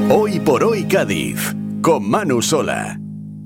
Hoy por hoy Cádiz, con Manu Sola.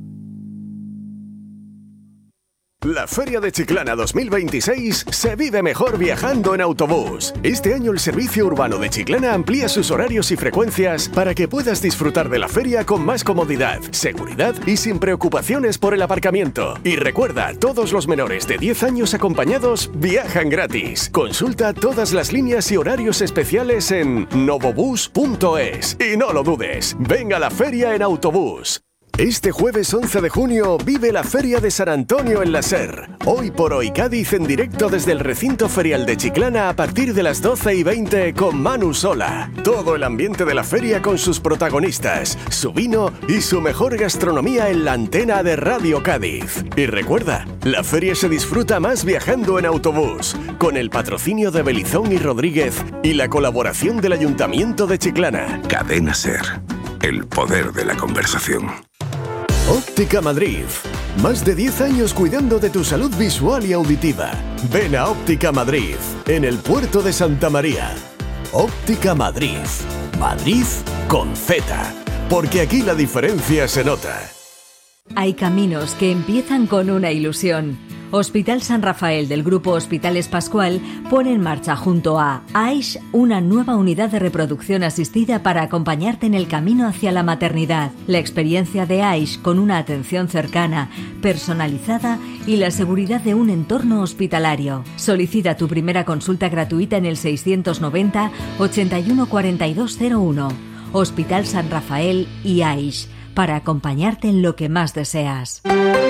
La Feria de Chiclana 2026 se vive mejor viajando en autobús. Este año el Servicio Urbano de Chiclana amplía sus horarios y frecuencias para que puedas disfrutar de la feria con más comodidad, seguridad y sin preocupaciones por el aparcamiento. Y recuerda, todos los menores de 10 años acompañados viajan gratis. Consulta todas las líneas y horarios especiales en novobus.es. Y no lo dudes, ven a la feria en autobús. Este jueves 11 de junio vive la Feria de San Antonio en la SER. Hoy por hoy Cádiz en directo desde el recinto ferial de Chiclana a partir de las 12:20 con Manu Sola. Todo el ambiente de la feria con sus protagonistas, su vino y su mejor gastronomía en la antena de Radio Cádiz. Y recuerda, la feria se disfruta más viajando en autobús, con el patrocinio de Belizón y Rodríguez y la colaboración del Ayuntamiento de Chiclana. Cadena SER, el poder de la conversación. Óptica Madrid. Más de 10 años cuidando de tu salud visual y auditiva. Ven a Óptica Madrid, en el puerto de Santa María. Óptica Madrid. Madrid con Z. Porque aquí la diferencia se nota. Hay caminos que empiezan con una ilusión. Hospital San Rafael del Grupo Hospitales Pascual pone en marcha junto a AISH una nueva unidad de reproducción asistida para acompañarte en el camino hacia la maternidad. La experiencia de AISH con una atención cercana, personalizada y la seguridad de un entorno hospitalario. Solicita tu primera consulta gratuita en el 690 81 4201. Hospital San Rafael y AISH, para acompañarte en lo que más deseas.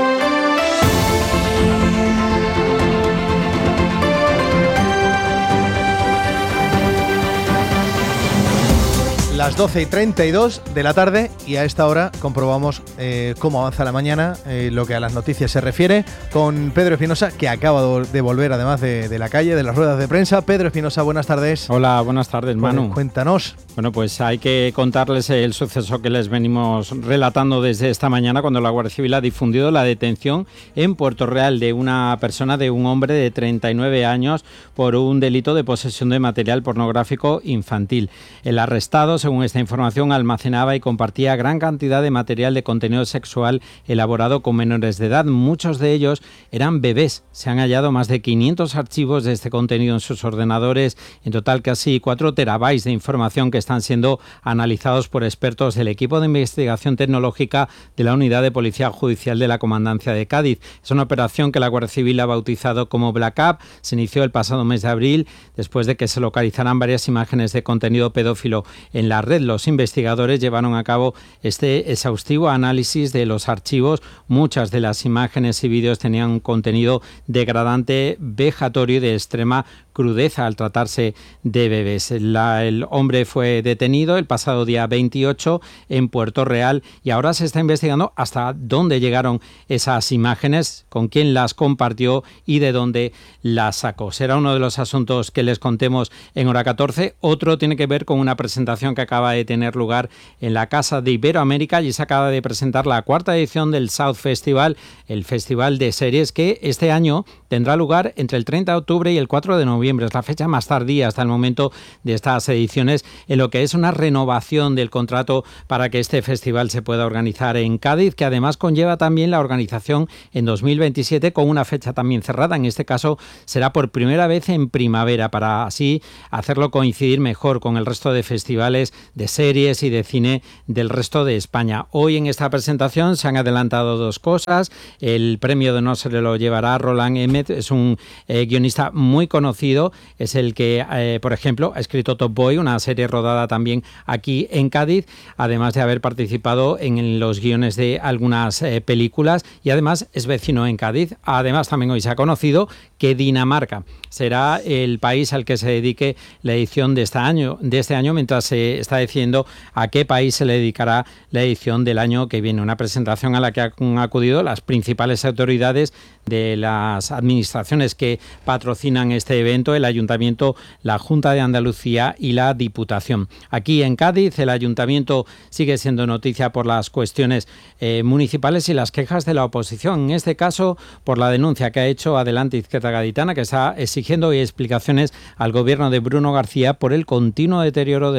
Las 12:32 de la tarde y a esta hora comprobamos cómo avanza la mañana, lo que a las noticias se refiere, con Pedro Espinosa, que acaba de volver además de la calle, de las ruedas de prensa. Pedro Espinosa, buenas tardes. Hola, buenas tardes, Manu. Cuéntanos. Bueno, pues hay que contarles el suceso que les venimos relatando desde esta mañana, cuando la Guardia Civil ha difundido la detención en Puerto Real de una persona, de un hombre de 39 años, por un delito de posesión de material pornográfico infantil. El arrestado, según esta información, almacenaba y compartía gran cantidad de material de contenido sexual elaborado con menores de edad. Muchos de ellos eran bebés. Se han hallado más de 500 archivos de este contenido en sus ordenadores. En total, casi 4 terabytes de información que están siendo analizados por expertos del equipo de investigación tecnológica de la Unidad de Policía Judicial de la Comandancia de Cádiz. Es una operación que la Guardia Civil ha bautizado como Black Up. Se inició el pasado mes de abril, después de que se localizaran varias imágenes de contenido pedófilo en la red. Los investigadores llevaron a cabo este exhaustivo análisis de los archivos. Muchas de las imágenes y vídeos tenían un contenido degradante, vejatorio y de extrema crudeza al tratarse de bebés. El hombre fue detenido el pasado día 28 en Puerto Real y ahora se está investigando hasta dónde llegaron esas imágenes, con quién las compartió y de dónde las sacó. Será uno de los asuntos que les contemos en Hora 14. Otro tiene que ver con una presentación que acaba de tener lugar en la Casa de Iberoamérica y se acaba de presentar la 4ª edición del South Festival, el festival de series que este año tendrá lugar entre el 30 de octubre y el 4 de noviembre. Es la fecha más tardía hasta el momento de estas ediciones, en lo que es una renovación del contrato para que este festival se pueda organizar en Cádiz, que además conlleva también la organización en 2027 con una fecha también cerrada. En este caso será por primera vez en primavera, para así hacerlo coincidir mejor con el resto de festivales de series y de cine del resto de España. Hoy en esta presentación se han adelantado 2 cosas. El premio de honor se lo llevará Roland Emmet, es un guionista muy conocido, es el que, por ejemplo, ha escrito Top Boy, una serie rodada también aquí en Cádiz, además de haber participado en los guiones de algunas películas, y además es vecino en Cádiz. Además, también hoy se ha conocido que Dinamarca será el país al que se dedique la edición de este año, mientras se está decidiendo a qué país se le dedicará la edición del año que viene. Una presentación a la que han acudido las principales autoridades de las administraciones que patrocinan este evento, el Ayuntamiento, la Junta de Andalucía y la Diputación. Aquí en Cádiz el Ayuntamiento sigue siendo noticia por las cuestiones municipales y las quejas de la oposición, en este caso por la denuncia que ha hecho Adelante Izquierda Gaditana, que está exigiendo hoy explicaciones al gobierno de Bruno García por el continuo deterioro del servicio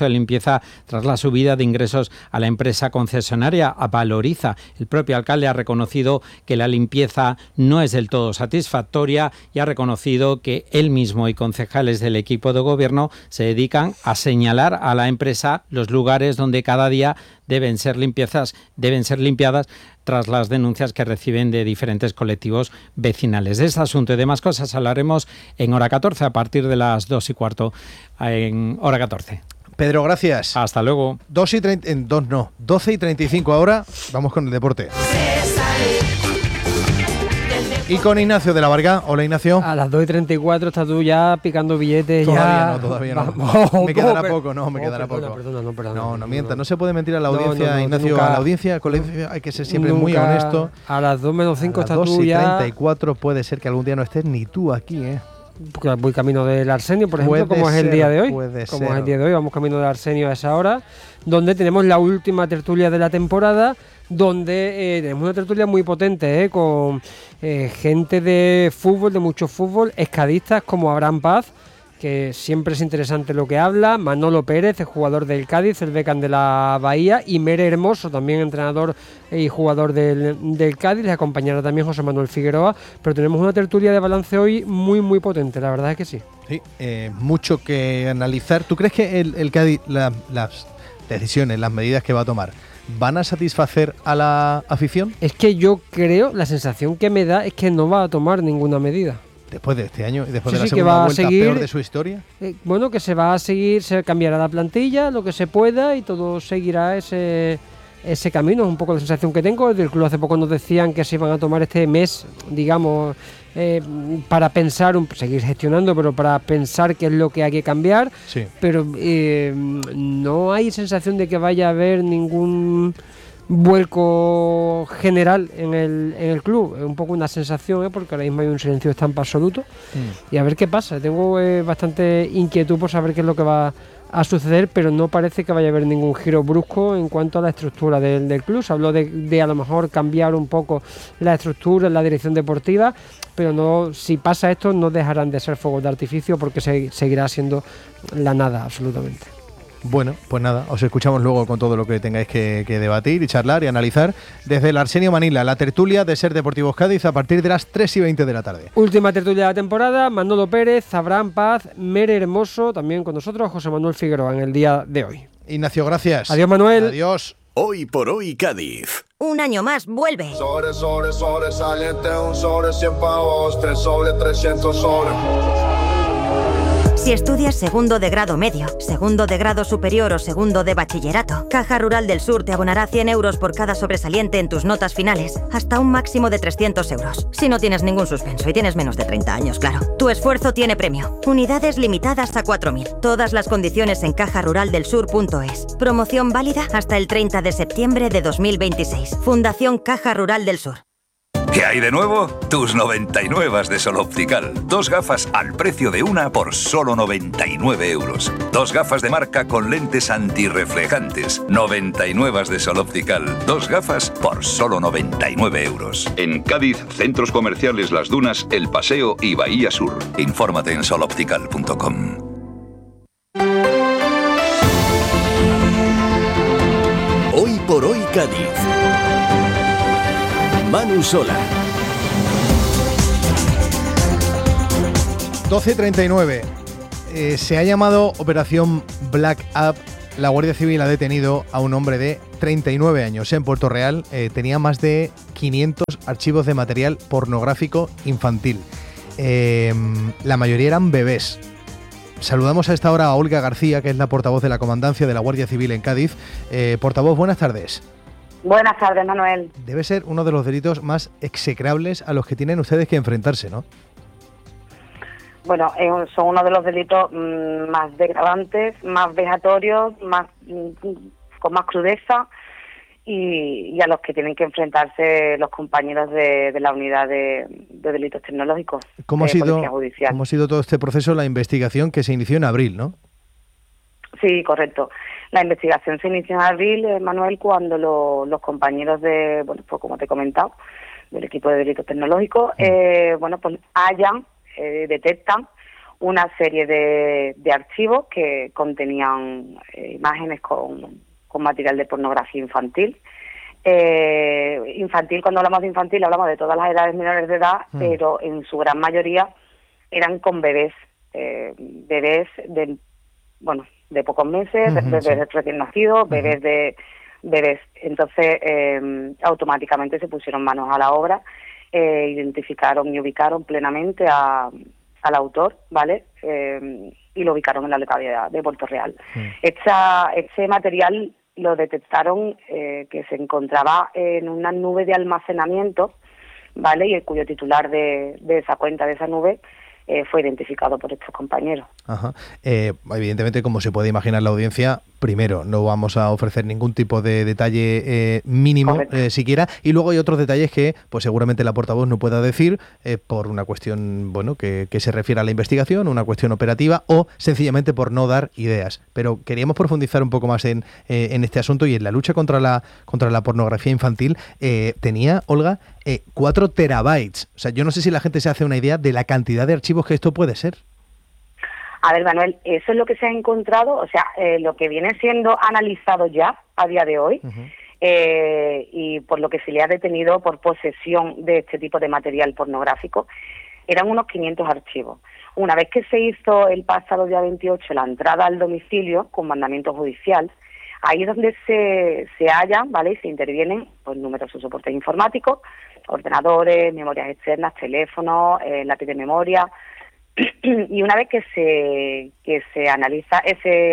de limpieza tras la subida de ingresos a la empresa concesionaria, a Valoriza. El propio alcalde ha reconocido que la limpieza no es del todo satisfactoria y ha reconocido que él mismo y concejales del equipo de gobierno se dedican a señalar a la empresa los lugares donde cada día deben ser limpiadas tras las denuncias que reciben de diferentes colectivos vecinales. De este asunto y demás cosas hablaremos en Hora 14 a partir de las 2:15 en Hora 14. Pedro, gracias. Hasta luego. 12:35 ahora. Vamos con el deporte. Y con Ignacio de la Varga. Hola, Ignacio. A las 2:34 estás tú ya picando billetes. Todavía no. Me quedará poco. No, mientas. No se puede mentir a la audiencia, Ignacio. Nunca, a la audiencia hay que ser siempre muy honesto. A las 2:05 estás tú ya. 2:34 puede ser que algún día no estés ni tú aquí, Porque voy camino del Arsenio, por ejemplo, como es el día de hoy. Vamos camino del Arsenio a esa hora, donde tenemos la última tertulia de la temporada, donde tenemos una tertulia muy potente, con gente de fútbol, de mucho fútbol, escadistas como Abraham Paz, que siempre es interesante lo que habla, Manolo Pérez, el jugador del Cádiz, el becán de la Bahía, y Mere Hermoso, también entrenador y jugador del Cádiz. Les acompañará también José Manuel Figueroa, pero tenemos una tertulia de balance hoy muy muy potente, la verdad es que sí. Sí, mucho que analizar. ¿Tú crees que el Cádiz, las decisiones, las medidas que va a tomar, van a satisfacer a la afición? Es que yo creo, la sensación que me da es que no va a tomar ninguna medida. Después de este año y después de la segunda vuelta peor de su historia. Bueno, que se va a seguir, se cambiará la plantilla, lo que se pueda, y todo seguirá ese camino. Es un poco la sensación que tengo. Del club hace poco nos decían que se iban a tomar este mes, digamos, para pensar, seguir gestionando, pero para pensar qué es lo que hay que cambiar. Sí. Pero no hay sensación de que vaya a haber ningún vuelco general en el club. Es un poco una sensación, porque ahora mismo hay un silencio de estampa absoluto. Y a ver qué pasa. Tengo bastante inquietud por saber qué es lo que va a suceder, pero no parece que vaya a haber ningún giro brusco en cuanto a la estructura del club. Se habló de a lo mejor cambiar un poco la estructura, la dirección deportiva, pero no, si pasa esto no dejarán de ser fuegos de artificio, porque seguirá siendo la nada absolutamente. Bueno, pues nada, os escuchamos luego con todo lo que tengáis que debatir y charlar y analizar desde el Arsenio Manila, la tertulia de Ser Deportivos Cádiz a partir de las 3:20 de la tarde. Última tertulia de la temporada, Manolo Pérez, Abraham Paz, Mere Hermoso, también con nosotros José Manuel Figueroa en el día de hoy. Ignacio, gracias. Adiós, Manuel. Adiós. Hoy por hoy Cádiz. Un año más vuelve. Sobresaliente, un sobre 100 pavos, 3 sobre 300 sobre. Si estudias segundo de grado medio, segundo de grado superior o segundo de bachillerato, Caja Rural del Sur te abonará 100 euros por cada sobresaliente en tus notas finales, hasta un máximo de 300 euros. Si no tienes ningún suspenso y tienes menos de 30 años, claro. Tu esfuerzo tiene premio. Unidades limitadas a 4.000. Todas las condiciones en cajaruraldelsur.es. Promoción válida hasta el 30 de septiembre de 2026. Fundación Caja Rural del Sur. ¿Qué hay de nuevo? Tus 99 de Sol Optical. 2 gafas al precio de una por solo 99 euros. 2 gafas de marca con lentes antirreflejantes. 99 de Sol Optical. 2 gafas por solo 99 euros. En Cádiz, centros comerciales Las Dunas, El Paseo y Bahía Sur. Infórmate en soloptical.com. Hoy por hoy Cádiz. Manu Sola. 12:39. Se ha llamado Operación Black Up. La Guardia Civil ha detenido a un hombre de 39 años en Puerto Real. Tenía más de 500 archivos de material pornográfico infantil. La mayoría eran bebés. Saludamos a esta hora a Olga García, que es la portavoz de la Comandancia de la Guardia Civil en Cádiz. Portavoz, buenas tardes. Buenas tardes, Manuel. Debe ser uno de los delitos más execrables a los que tienen ustedes que enfrentarse, ¿no? Bueno, son uno de los delitos más degradantes, más vejatorios, con más crudeza y a los que tienen que enfrentarse los compañeros de la unidad de delitos tecnológicos. ¿Cómo ha sido todo este proceso, la investigación que se inició en abril, no? Sí, correcto. La investigación se inició en abril, Manuel, cuando los compañeros pues como te he comentado, del equipo de delitos tecnológicos, pues detectan una serie de archivos que contenían imágenes con material de pornografía infantil. Infantil, cuando hablamos de infantil, hablamos de todas las edades menores de edad, pero en su gran mayoría eran con bebés de pocos meses, bebés recién nacidos, bebés. Entonces, automáticamente se pusieron manos a la obra, identificaron y ubicaron plenamente al autor, ¿vale? Y lo ubicaron en la localidad de Puerto Real. Este material lo detectaron que se encontraba en una nube de almacenamiento, ¿vale? Y cuyo titular de esa cuenta, de esa nube, fue identificado por estos compañeros. Ajá. Evidentemente, como se puede imaginar la audiencia, primero, no vamos a ofrecer ningún tipo de detalle mínimo siquiera, y luego hay otros detalles que pues seguramente la portavoz no pueda decir por una cuestión que se refiere a la investigación, una cuestión operativa o sencillamente por no dar ideas. Pero queríamos profundizar un poco más en este asunto y en la lucha contra la pornografía infantil. Tenía, Olga, 4 terabytes. O sea, yo no sé si la gente se hace una idea de la cantidad de archivos que esto puede ser. A ver, Manuel, eso es lo que se ha encontrado, o sea, lo que viene siendo analizado ya a día de hoy, y por lo que se le ha detenido por posesión de este tipo de material pornográfico, eran unos 500 archivos. Una vez que se hizo el pasado día 28 la entrada al domicilio con mandamiento judicial, ahí es donde se hallan, ¿vale? Y se intervienen pues numerosos soportes informáticos, ordenadores, memorias externas, teléfonos, lápiz de memoria. Y una vez que se analiza se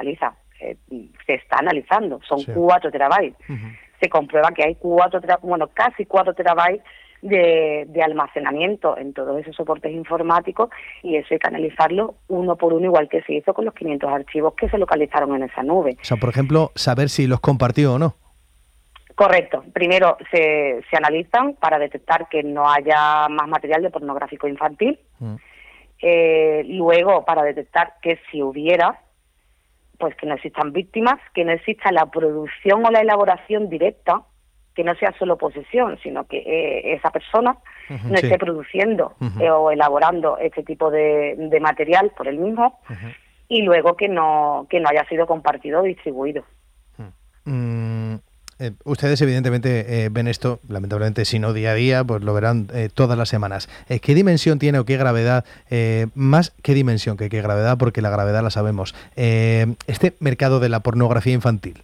está analizando, son 4 terabytes. Se comprueba que hay casi 4 terabytes de almacenamiento en todos esos soportes informáticos, y eso hay que analizarlo uno por uno, igual que se hizo con los 500 archivos que se localizaron en esa nube. O sea, por ejemplo, saber si los compartió o no. Correcto. Primero se analizan para detectar que no haya más material de pornográfico infantil. Luego, para detectar que si hubiera, pues que no existan víctimas, que no exista la producción o la elaboración directa, que no sea solo posesión, sino que esa persona no esté produciendo o elaborando este tipo de material por él mismo, y luego que no haya sido compartido o distribuido. Ustedes evidentemente ven esto, lamentablemente si no día a día, pues lo verán todas las semanas. ¿Qué dimensión tiene o qué gravedad? Más qué dimensión que qué gravedad, porque la gravedad la sabemos. Este mercado de la pornografía infantil.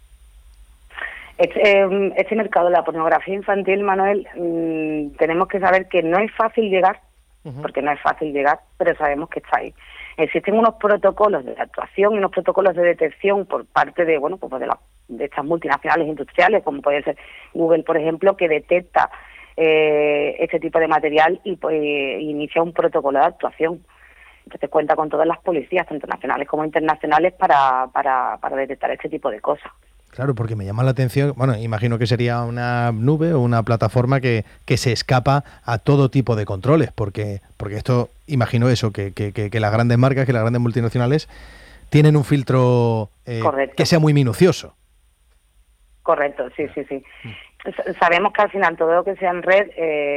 Este mercado de la pornografía infantil, Manuel, tenemos que saber que no es fácil llegar, porque no es fácil llegar, pero sabemos que está ahí. Existen unos protocolos de actuación y unos protocolos de detección por parte de estas multinacionales industriales, como puede ser Google, por ejemplo, que detecta este tipo de material y inicia un protocolo de actuación. Entonces cuenta con todas las policías, tanto nacionales como internacionales, para detectar este tipo de cosas. Claro, porque me llama la atención, imagino que sería una nube o una plataforma que se escapa a todo tipo de controles, porque esto, imagino eso, que las grandes marcas, que las grandes multinacionales tienen un filtro que sea muy minucioso. Correcto, sí. Sabemos que al final todo lo que sea en red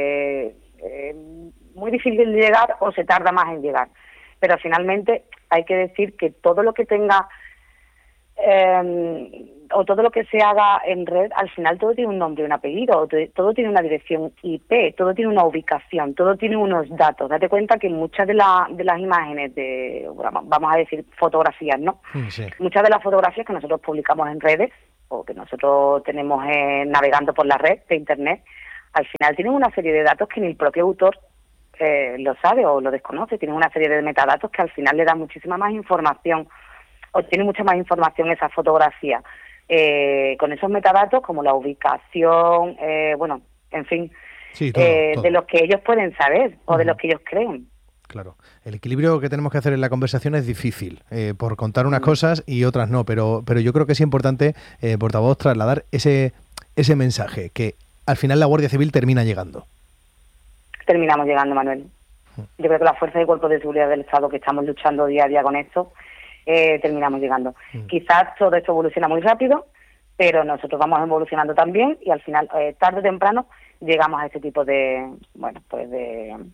muy difícil de llegar o se tarda más en llegar, pero finalmente hay que decir que todo lo que tenga o todo lo que se haga en red, al final todo tiene un nombre y un apellido, todo tiene una dirección IP, todo tiene una ubicación, todo tiene unos datos. Date cuenta que muchas de las imágenes vamos a decir fotografías, ¿no? Sí. Muchas de las fotografías que nosotros publicamos en redes o que nosotros tenemos navegando por la red de internet, al final tienen una serie de datos que ni el propio autor lo sabe o lo desconoce. Tienen una serie de metadatos que al final le dan muchísima más información, o tiene mucha más información esa fotografía, con esos metadatos como la ubicación, en fin, sí, todo. De los que ellos pueden saber o de los que ellos creen. Claro, el equilibrio que tenemos que hacer en la conversación es difícil, por contar unas cosas y otras no, pero yo creo que es importante, portavoz, trasladar ese mensaje, que al final la Guardia Civil termina llegando. Terminamos llegando, Manuel. Yo creo que las fuerzas y cuerpos de seguridad del Estado, que estamos luchando día a día con esto, terminamos llegando. Quizás todo esto evoluciona muy rápido, pero nosotros vamos evolucionando también, y al final, tarde o temprano, llegamos a este tipo de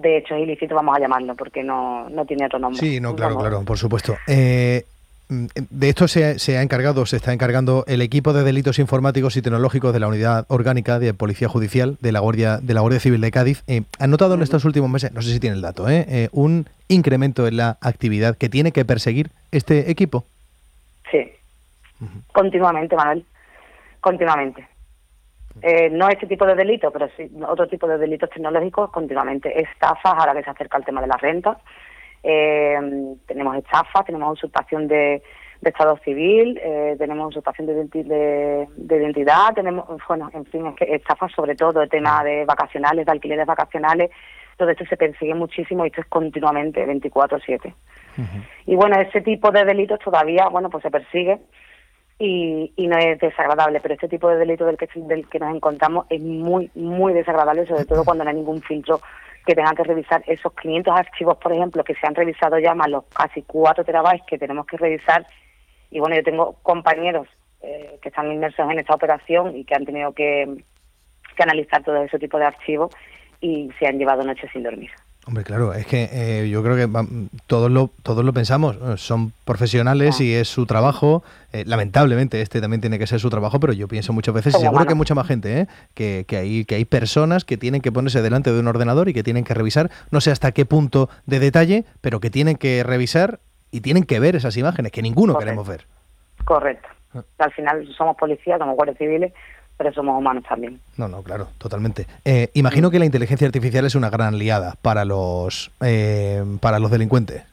de hechos ilícitos, vamos a llamarlo, porque no tiene otro nombre. Sí, no, claro, por supuesto. De esto se está encargando el equipo de delitos informáticos y tecnológicos de la Unidad Orgánica de Policía Judicial de la Guardia Civil de Cádiz. ¿Han notado en estos últimos meses, no sé si tiene el dato, un incremento en la actividad que tiene que perseguir este equipo? Sí, continuamente, Manuel, continuamente. No este tipo de delitos, pero sí otro tipo de delitos tecnológicos continuamente. Estafas, ahora que se acerca el tema de las rentas. Tenemos estafas, tenemos usurpación de estado civil, tenemos usurpación de identidad, tenemos, en fin, es que estafas sobre todo, el tema de vacacionales, de alquileres vacacionales, todo esto se persigue muchísimo y esto es continuamente, 24/7. Y bueno, ese tipo de delitos todavía, pues se persigue y no es desagradable, pero este tipo de delito del que nos encontramos es muy, muy desagradable, sobre todo cuando no hay ningún filtro que tengan que revisar esos 500 archivos, por ejemplo, que se han revisado ya, más los casi 4 terabytes que tenemos que revisar. Y bueno, yo tengo compañeros que están inmersos en esta operación y que han tenido que analizar todo ese tipo de archivos y se han llevado noches sin dormir. Hombre, claro, es que yo creo que todos lo pensamos, son profesionales y es su trabajo, lamentablemente este también tiene que ser su trabajo, pero yo pienso muchas veces, y seguro que hay mucha más gente, que hay personas que tienen que ponerse delante de un ordenador y que tienen que revisar, no sé hasta qué punto de detalle, pero que tienen que revisar y tienen que ver esas imágenes, que ninguno queremos ver. Correcto. Al final somos policías, somos guardias civiles, pero somos humanos también. No, claro, totalmente. Imagino que la inteligencia artificial es una gran aliada para los delincuentes.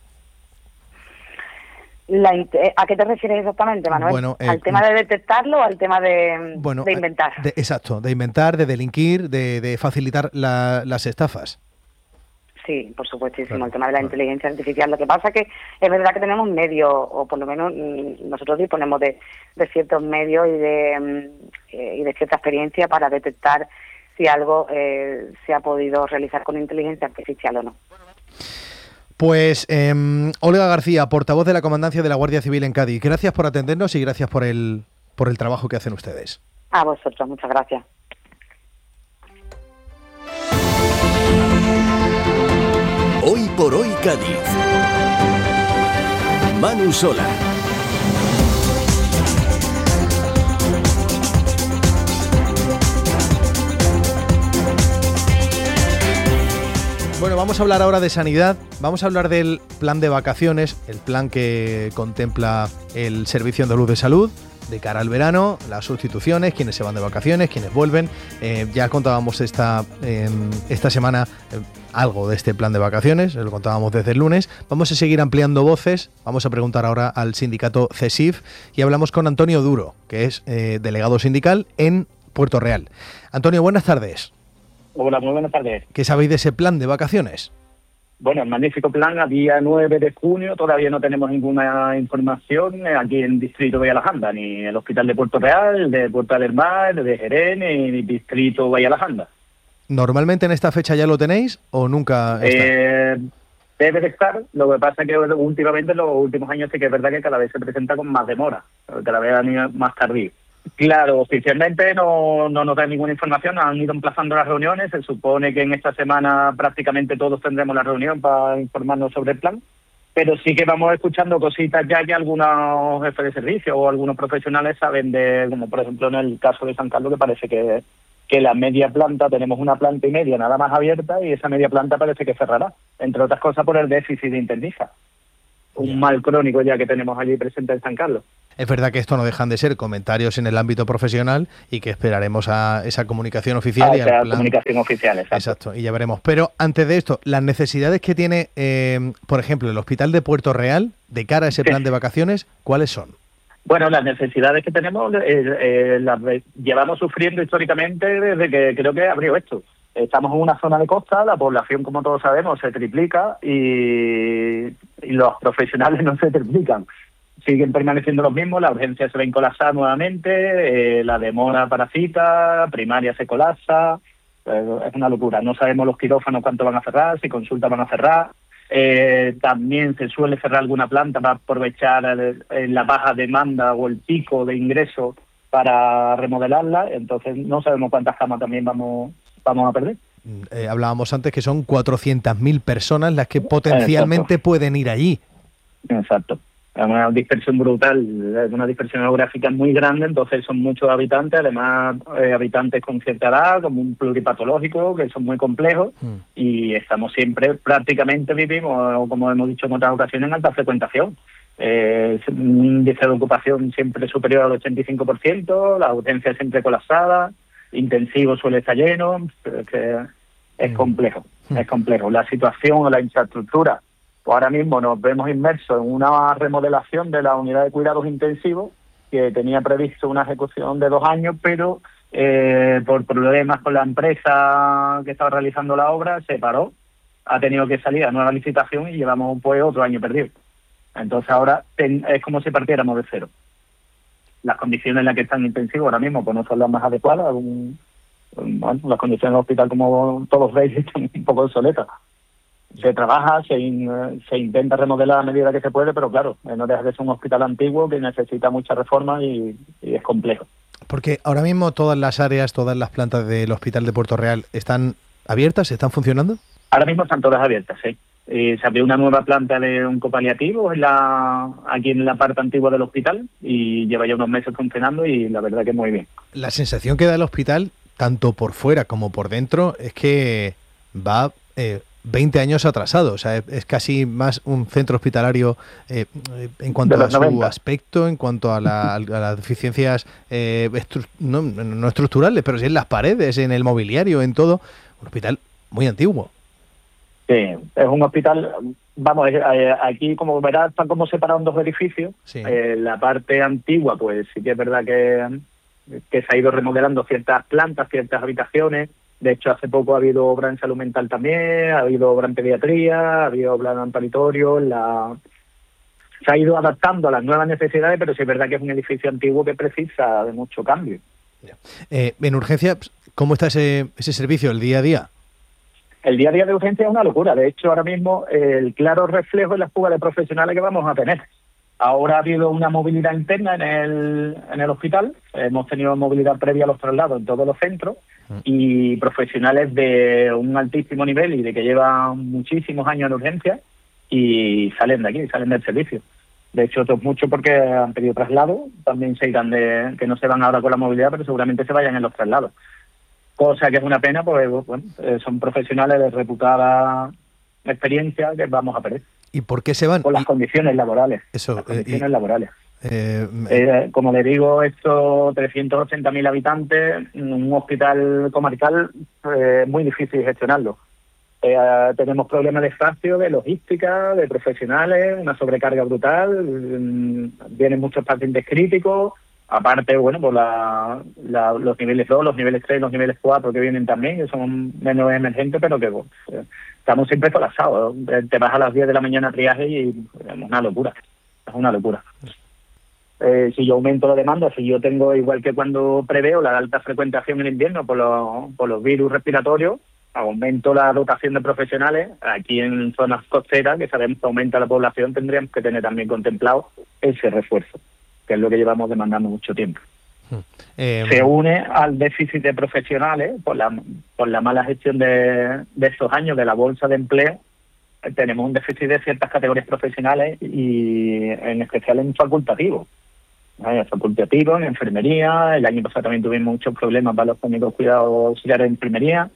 ¿A qué te refieres exactamente, Manuel? Bueno, ¿al tema de detectarlo o al tema de inventar? Exacto, de inventar, de delinquir, de facilitar las estafas. Sí, por supuestísimo, claro, el tema de la inteligencia artificial. Lo que pasa es que es verdad que tenemos medios, o por lo menos nosotros disponemos de ciertos medios y de cierta experiencia para detectar si algo se ha podido realizar con inteligencia artificial o no. Pues Olga García, portavoz de la Comandancia de la Guardia Civil en Cádiz, gracias por atendernos y gracias por el trabajo que hacen ustedes. A vosotros, muchas gracias. Hoy por hoy Cádiz. Manu Sola. Bueno, vamos a hablar ahora de sanidad, vamos a hablar del plan de vacaciones, el plan que contempla el Servicio Andaluz de Salud de cara al verano, las sustituciones, quienes se van de vacaciones, quienes vuelven. Ya contábamos esta semana algo de este plan de vacaciones, lo contábamos desde el lunes. Vamos a seguir ampliando voces, vamos a preguntar ahora al sindicato CESIF y hablamos con Antonio Duro, que es delegado sindical en Puerto Real. Antonio, buenas tardes. Hola, muy buenas tardes. ¿Qué sabéis de ese plan de vacaciones? Bueno, el magnífico plan, a día 9 de junio, todavía no tenemos ninguna información aquí en Distrito Vallalajanda, ni el Hospital de Puerto Real, de Puerta del Mar, de Jerez, ni Distrito Vallalajanda. ¿Normalmente en esta fecha ya lo tenéis o nunca está? Debe de estar, lo que pasa es que últimamente, en los últimos años, sí que es verdad que cada vez se presenta con más demora, cada vez más tardío. Claro, oficialmente no nos dan ninguna información, nos han ido emplazando las reuniones, se supone que en esta semana prácticamente todos tendremos la reunión para informarnos sobre el plan, pero sí que vamos escuchando cositas ya que algunos jefes de servicio o algunos profesionales saben como por ejemplo en el caso de San Carlos, que parece que la media planta, tenemos una planta y media nada más abierta y esa media planta parece que cerrará, entre otras cosas por el déficit de intensiva. Un mal crónico ya que tenemos allí presente en San Carlos. Es verdad que esto no dejan de ser comentarios en el ámbito profesional y que esperaremos a esa comunicación oficial. Comunicación oficial, exacto, y ya veremos. Pero antes de esto, las necesidades que tiene, por ejemplo, el Hospital de Puerto Real de cara a ese plan de vacaciones, ¿cuáles son? Bueno, las necesidades que tenemos las llevamos sufriendo históricamente desde que creo que abrió esto. Estamos en una zona de costa, la población, como todos sabemos, se triplica y los profesionales no se triplican. Siguen permaneciendo los mismos, las urgencias se ven colapsar nuevamente, la demora para cita, primaria se colapsa, es una locura. No sabemos los quirófanos cuánto van a cerrar, si consultas van a cerrar. También se suele cerrar alguna planta para aprovechar la baja demanda o el pico de ingreso para remodelarla, entonces no sabemos cuántas camas también vamos a perder. hablábamos antes que son 400.000 personas las que potencialmente pueden ir allí. Exacto. Es una dispersión brutal, es una dispersión geográfica muy grande, entonces son muchos habitantes, además habitantes con cierta edad, como un pluripatológico, que son muy complejos, y estamos siempre, prácticamente vivimos, como hemos dicho en otras ocasiones, en alta frecuentación. Un índice de ocupación siempre superior al 85%, la urgencia siempre colapsada, intensivo suele estar lleno, es complejo, es complejo. La situación o la infraestructura, pues ahora mismo nos vemos inmersos en una remodelación de la unidad de cuidados intensivos que tenía previsto una ejecución de 2 años, pero por problemas con la empresa que estaba realizando la obra se paró, ha tenido que salir a nueva licitación y llevamos pues otro año perdido. Entonces ahora es como si partiéramos de cero. Las condiciones en las que están intensivos ahora mismo pues no son las más adecuadas. Bueno, las condiciones del hospital, como todos veis, están un poco obsoletas. Se trabaja, se intenta remodelar a medida que se puede, pero claro, no deja de ser un hospital antiguo que necesita mucha reforma y es complejo. Porque ahora mismo todas las áreas, todas las plantas del Hospital de Puerto Real están abiertas, ¿están funcionando? Ahora mismo están todas abiertas, sí. Se abrió una nueva planta de oncopaliativo aquí en la parte antigua del hospital y lleva ya unos meses funcionando y la verdad que muy bien. La sensación que da el hospital, tanto por fuera como por dentro, es que va 20 años atrasado. O sea, es casi más un centro hospitalario en cuanto a su aspecto, en cuanto a las deficiencias no estructurales, pero sí en las paredes, en el mobiliario, en todo. Un hospital muy antiguo. Sí, es un hospital, vamos, aquí como verás están como separados 2 edificios. Sí. La parte antigua, pues sí que es verdad que se ha ido remodelando ciertas plantas, ciertas habitaciones. De hecho, hace poco ha habido obra en salud mental también, ha habido obra en pediatría, ha habido obra en amparitorio. Se ha ido adaptando a las nuevas necesidades, pero sí es verdad que es un edificio antiguo que precisa de mucho cambio. En urgencia, ¿cómo está ese servicio, el día a día? El día a día de urgencia es una locura. De hecho, ahora mismo el claro reflejo es la fuga de profesionales que vamos a tener. Ahora ha habido una movilidad interna en el hospital. Hemos tenido movilidad previa a los traslados en todos los centros y profesionales de un altísimo nivel y de que llevan muchísimos años en urgencia y salen de aquí, salen del servicio. De hecho, otros muchos porque han pedido traslado. También se irán que no se van ahora con la movilidad, pero seguramente se vayan en los traslados. Cosa que es una pena, porque bueno, son profesionales de reputada experiencia que vamos a perder. ¿Y por qué se van? Por las condiciones laborales. Eso, las condiciones laborales. Como le digo, estos 380.000 habitantes, un hospital comarcal, muy difícil gestionarlo. Tenemos problemas de espacio, de logística, de profesionales, una sobrecarga brutal, vienen muchos pacientes críticos. Aparte, bueno, pues los niveles 2, los niveles 3, los niveles 4 que vienen también, que son menos emergentes, pero que estamos siempre colapsados. Te vas a las 10 de la mañana a triaje y es una locura. Es una locura. Si yo aumento la demanda, si yo tengo, igual que cuando preveo la alta frecuentación en invierno por los virus respiratorios, aumento la dotación de profesionales. Aquí en zonas costeras, que sabemos que aumenta la población, tendríamos que tener también contemplado ese refuerzo, que es lo que llevamos demandando mucho tiempo. Se une al déficit de profesionales por la mala gestión de estos años de la bolsa de empleo. Tenemos un déficit de ciertas categorías profesionales y en especial en facultativo. Facultativo, en enfermería. El año pasado también tuvimos muchos problemas para los técnicos cuidados auxiliares en enfermería.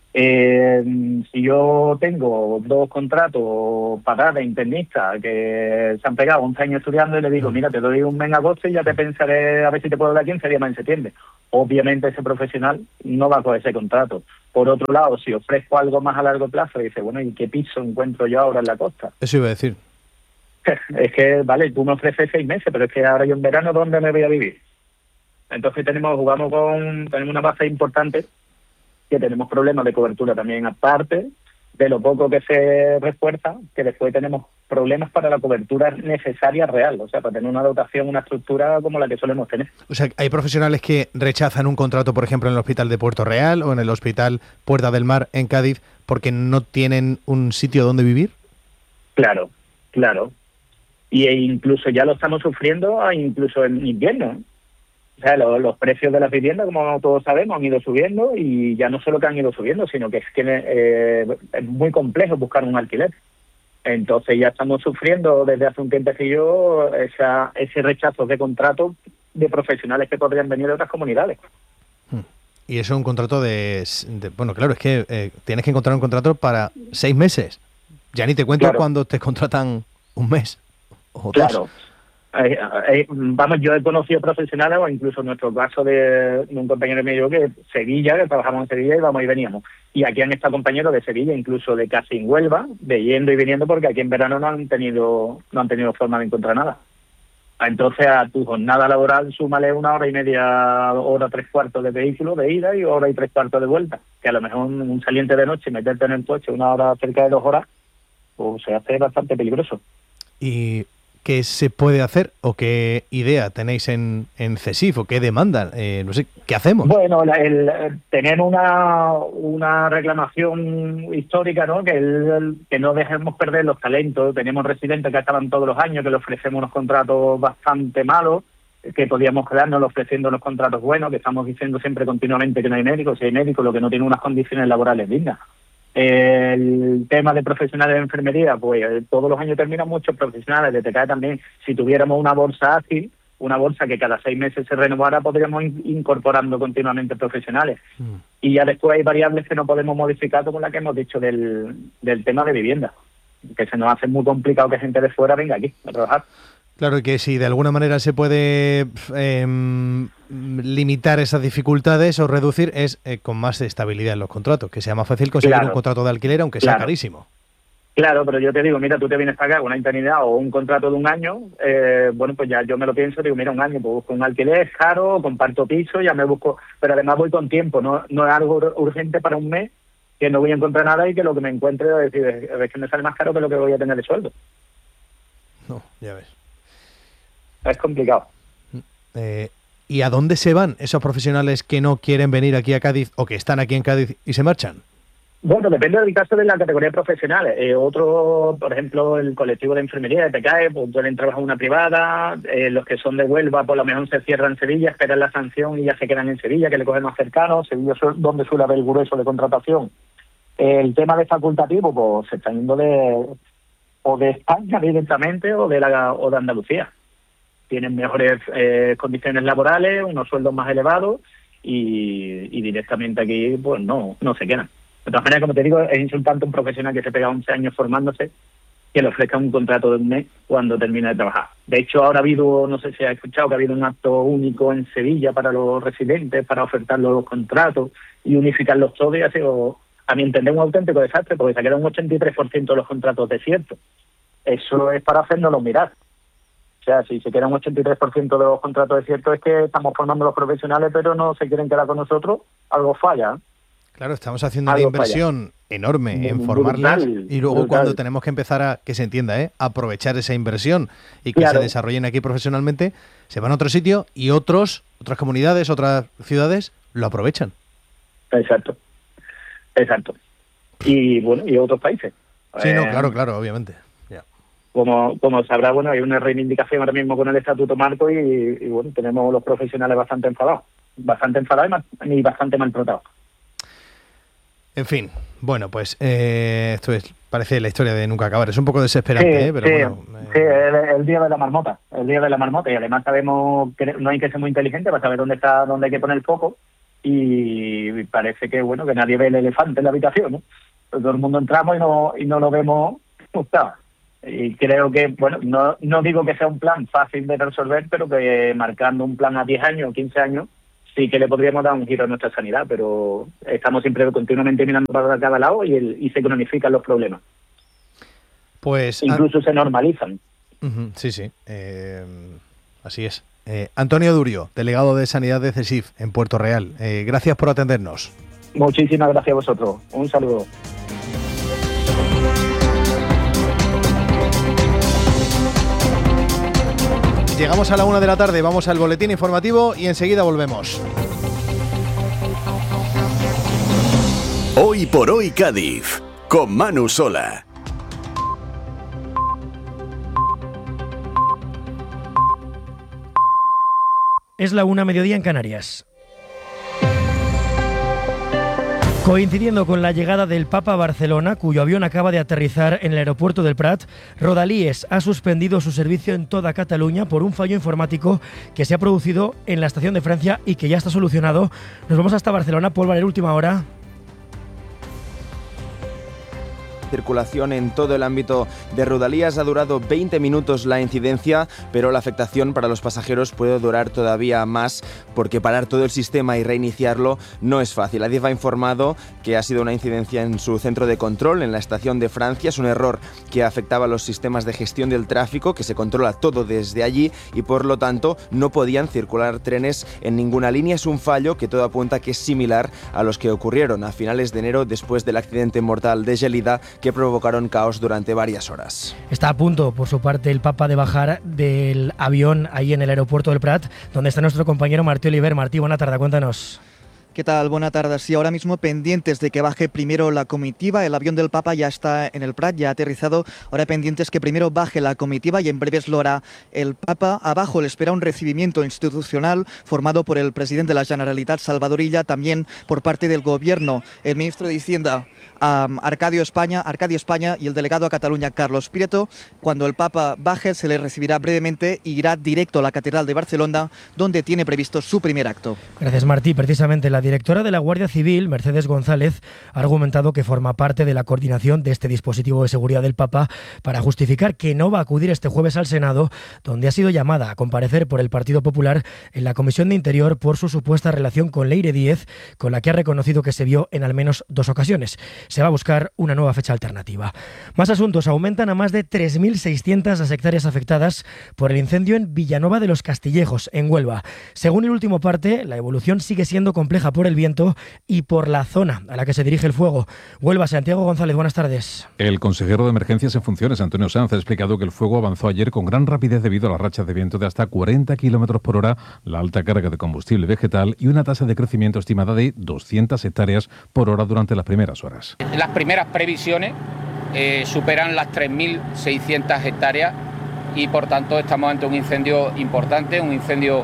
Si yo tengo 2 contratos pagados internistas que se han pegado 11 años estudiando y le digo, mira, te doy un mes en agosto y ya te pensaré a ver si te puedo dar 15 días más en septiembre. Obviamente ese profesional no va a coger ese contrato. Por otro lado, si ofrezco algo más a largo plazo, dice, bueno, ¿y qué piso encuentro yo ahora en la costa? Eso iba a decir. Es que, vale, tú me ofreces 6 meses, pero es que ahora yo en verano, ¿dónde me voy a vivir? Entonces tenemos una base importante, que tenemos problemas de cobertura también, aparte de lo poco que se refuerza, que después tenemos problemas para la cobertura necesaria real, o sea, para tener una dotación, una estructura como la que solemos tener. O sea, hay profesionales que rechazan un contrato, por ejemplo, en el Hospital de Puerto Real o en el Hospital Puerta del Mar en Cádiz, porque no tienen un sitio donde vivir. Claro. Y incluso ya lo estamos sufriendo incluso en invierno. O sea, los precios de las viviendas, como todos sabemos, han ido subiendo, y ya no solo que han ido subiendo, sino que es muy complejo buscar un alquiler. Entonces ya estamos sufriendo desde hace un tiempecillo ese rechazo de contratos de profesionales que podrían venir de otras comunidades. Y eso es un contrato bueno, claro, es que tienes que encontrar un contrato para 6 meses. Ya ni te cuento cuando te contratan un mes o 2. Claro. Vamos, yo he conocido profesionales, o incluso en nuestro caso de un compañero mío que trabajamos en Sevilla y vamos y veníamos. Y aquí han estado compañeros de Sevilla, incluso de casi en Huelva, de yendo y viniendo, porque aquí en verano no han tenido forma de encontrar nada. Entonces a tu jornada laboral súmale 1 hora y media, hora 3/4 de vehículo de ida y 1 hora y 3/4 de vuelta. Que a lo mejor un saliente de noche, meterte en el coche 1 hora, cerca de 2 horas, pues se hace bastante peligroso. ¿Y qué se puede hacer o qué idea tenéis en CESIF o qué demandan? No sé, ¿qué hacemos? Bueno, tener una reclamación histórica, ¿no? Que no dejemos perder los talentos. Tenemos residentes que acaban todos los años, que le ofrecemos unos contratos bastante malos, que podíamos quedarnos ofreciendo los contratos buenos, que estamos diciendo siempre continuamente que no hay médicos. Si hay médicos, lo que no tiene unas condiciones laborales dignas. El tema de profesionales de enfermería, pues todos los años terminan muchos profesionales. De TKE también, si tuviéramos una bolsa ágil, una bolsa que cada 6 meses se renovara, podríamos ir incorporando continuamente profesionales. Y ya después hay variables que no podemos modificar, como la que hemos dicho del tema de vivienda, que se nos hace muy complicado que gente de fuera venga aquí a trabajar. Claro, y que si de alguna manera se puede limitar esas dificultades o reducir es con más estabilidad en los contratos, que sea más fácil conseguir un contrato de alquiler, aunque sea carísimo. Claro, pero yo te digo, mira, tú te vienes para acá con una interinidad o un contrato de 1 año, bueno, pues ya yo me lo pienso, digo, mira, 1 año, pues busco un alquiler caro, comparto piso, ya me busco, pero además voy con tiempo, no es algo urgente para un mes, que no voy a encontrar nada y que lo que me encuentre es que me sale más caro que lo que voy a tener de sueldo. No, ya ves. Es complicado. ¿Y a dónde se van esos profesionales que no quieren venir aquí a Cádiz o que están aquí en Cádiz y se marchan? Bueno, depende del caso de la categoría de profesionales. Otro, por ejemplo, el colectivo de enfermería de TKE, pues suelen trabajar en una privada. Los que son de Huelva, por lo mejor se cierran en Sevilla, esperan la sanción y ya se quedan en Sevilla, que le cogen más cercano. Sevilla es donde suele haber el grueso de contratación. El tema de facultativo, pues se está yendo de España directamente o de Andalucía. Tienen mejores condiciones laborales, unos sueldos más elevados y directamente aquí pues no se quedan. De todas maneras, como te digo, es insultante un profesional que se pega 11 años formándose que le ofrezca un contrato de 1 mes cuando termina de trabajar. De hecho, ahora ha habido, no sé si has escuchado, que ha habido un acto único en Sevilla para los residentes, para ofertar los contratos y unificarlos todos, y ha sido, a mi entender, un auténtico desastre, porque se quedan un 83% de los contratos desiertos. Eso es para hacernoslo mirar. O sea, si se queda un 83% de los contratos desiertos es que estamos formando los profesionales, pero no se quieren quedar con nosotros, algo falla. Claro, estamos haciendo una inversión enorme en formarles y luego cuando tenemos que empezar a, que se entienda, aprovechar esa inversión y que se desarrollen aquí profesionalmente, se van a otro sitio y otras comunidades, otras ciudades lo aprovechan. Exacto. Y bueno, y otros países. Sí, no, claro, obviamente. Como sabrá, bueno, hay una reivindicación ahora mismo con el Estatuto Marco y bueno, tenemos los profesionales bastante enfadados y bastante maltratados. En fin, bueno, pues esto parece la historia de nunca acabar. Es un poco desesperante, pero bueno. Sí, el día de la marmota. Y además sabemos que no hay que ser muy inteligente para saber dónde hay que poner el foco. Y parece que bueno, que nadie ve el elefante en la habitación, ¿no? Todo el mundo entramos y no lo vemos gustado. Y creo que, bueno, no digo que sea un plan fácil de resolver, pero que marcando un plan a 10 años o 15 años sí que le podríamos dar un giro a nuestra sanidad, pero estamos siempre continuamente mirando para cada lado y se cronifican los problemas. Pues incluso se normalizan. Sí. Así es. Antonio Durio, delegado de Sanidad de CESIF en Puerto Real. Gracias por atendernos. Muchísimas gracias a vosotros. Un saludo. Llegamos a la 1 de la tarde, vamos al boletín informativo y enseguida volvemos. Hoy por hoy Cádiz, con Manu Sola. Es la 1:00 mediodía en Canarias. Coincidiendo con la llegada del Papa a Barcelona, cuyo avión acaba de aterrizar en el aeropuerto del Prat, Rodalies ha suspendido su servicio en toda Cataluña por un fallo informático que se ha producido en la estación de Francia y que ya está solucionado. Nos vamos hasta Barcelona. Paul Valer, última hora. Circulación en todo el ámbito de Rodalies. Ha durado 20 minutos la incidencia, pero la afectación para los pasajeros puede durar todavía más, porque parar todo el sistema y reiniciarlo no es fácil. Adif ha informado que ha sido una incidencia en su centro de control en la estación de Francia. Es un error que afectaba a los sistemas de gestión del tráfico, que se controla todo desde allí y por lo tanto no podían circular trenes en ninguna línea. Es un fallo que todo apunta que es similar a los que ocurrieron a finales de enero después del accidente mortal de Gelida, que provocaron caos durante varias horas. Está a punto, por su parte, el Papa de bajar del avión ahí en el aeropuerto del Prat, donde está nuestro compañero Martí Oliver. Martí, buena tarde, cuéntanos. ¿Qué tal? Buenas tardes. Sí, ahora mismo pendientes de que baje primero la comitiva. El avión del Papa ya está en el Prat, ya ha aterrizado. Ahora pendientes que primero baje la comitiva y en breves lo hará el Papa. Abajo le espera un recibimiento institucional formado por el presidente de la Generalitat, Salvador Illa, también por parte del Gobierno, el ministro de Hacienda, Arcadio España y el delegado a Cataluña, Carlos Prieto. Cuando el Papa baje se le recibirá brevemente y irá directo a la Catedral de Barcelona, donde tiene previsto su primer acto. Gracias, Martí. Precisamente la directora de la Guardia Civil, Mercedes González, ha argumentado que forma parte de la coordinación de este dispositivo de seguridad del Papa para justificar que no va a acudir este jueves al Senado, donde ha sido llamada a comparecer por el Partido Popular en la Comisión de Interior por su supuesta relación con Leire Díez, con la que ha reconocido que se vio en al menos 2 ocasiones. Se va a buscar una nueva fecha alternativa. Más asuntos. Aumentan a más de 3.600 las hectáreas afectadas por el incendio en Villanueva de los Castillejos, en Huelva. Según el último parte, la evolución sigue siendo compleja por el viento y por la zona a la que se dirige el fuego. Huelva, Santiago González, buenas tardes. El consejero de Emergencias en Funciones, Antonio Sanz, ha explicado que el fuego avanzó ayer con gran rapidez debido a las rachas de viento de hasta 40 km por hora, la alta carga de combustible vegetal y una tasa de crecimiento estimada de 200 hectáreas por hora durante las primeras horas. Las primeras previsiones superan las 3.600 hectáreas y por tanto estamos ante un incendio importante, un incendio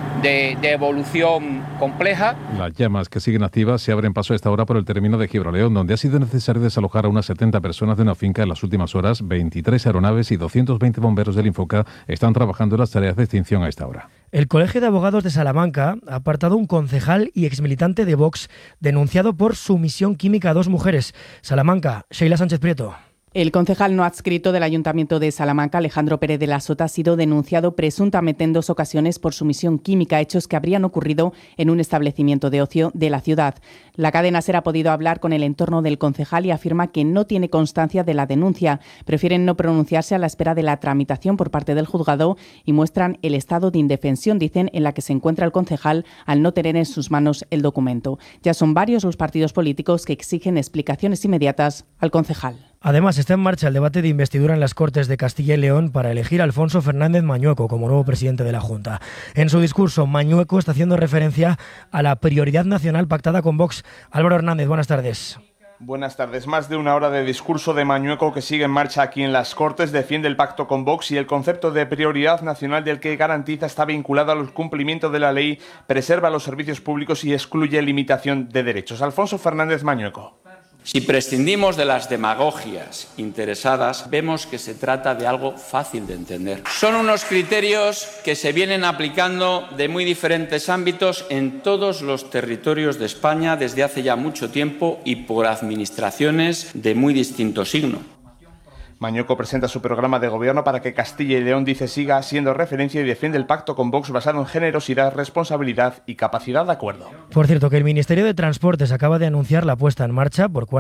de evolución compleja. Las llamas que siguen activas se abren paso a esta hora por el término de Gibraleón, donde ha sido necesario desalojar a unas 70 personas de una finca en las últimas horas. 23 aeronaves y 220 bomberos del Infoca están trabajando en las tareas de extinción a esta hora. El Colegio de Abogados de Salamanca ha apartado un concejal y exmilitante de Vox denunciado por sumisión química a 2 mujeres. Salamanca, Sheila Sánchez Prieto. El concejal no adscrito del Ayuntamiento de Salamanca, Alejandro Pérez de la Sota, ha sido denunciado presuntamente en 2 ocasiones por sumisión química, hechos que habrían ocurrido en un establecimiento de ocio de la ciudad. La cadena SER ha podido hablar con el entorno del concejal y afirma que no tiene constancia de la denuncia. Prefieren no pronunciarse a la espera de la tramitación por parte del juzgado y muestran el estado de indefensión, dicen, en la que se encuentra el concejal al no tener en sus manos el documento. Ya son varios los partidos políticos que exigen explicaciones inmediatas al concejal. Además, está en marcha el debate de investidura en las Cortes de Castilla y León para elegir a Alfonso Fernández Mañueco como nuevo presidente de la Junta. En su discurso, Mañueco está haciendo referencia a la prioridad nacional pactada con Vox. Álvaro Hernández, buenas tardes. Buenas tardes. Más de una hora de discurso de Mañueco que sigue en marcha aquí en las Cortes, defiende el pacto con Vox y el concepto de prioridad nacional del que garantiza está vinculado a los cumplimientos de la ley, preserva los servicios públicos y excluye limitación de derechos. Alfonso Fernández Mañueco. Si prescindimos de las demagogias interesadas, vemos que se trata de algo fácil de entender. Son unos criterios que se vienen aplicando de muy diferentes ámbitos en todos los territorios de España desde hace ya mucho tiempo y por administraciones de muy distinto signo. Mañueco presenta su programa de gobierno para que Castilla y León, dice, siga siendo referencia y defiende el pacto con Vox basado en generosidad, responsabilidad y capacidad de acuerdo. Por cierto, que el Ministerio de Transportes acaba de anunciar la puesta en marcha por